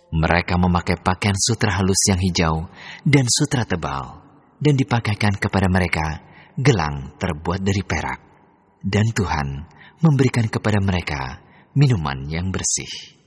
Mereka memakai pakaian sutra halus yang hijau dan sutra tebal, dan dipakaikan kepada mereka gelang terbuat dari perak. Dan Tuhan memberikan kepada mereka minuman yang bersih.